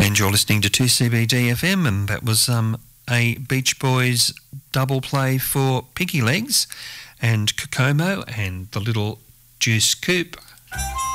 And you're listening to 2CBD FM, and that was a Beach Boys double play for Piggy Legs and Kokomo and the Little Juice Coupe.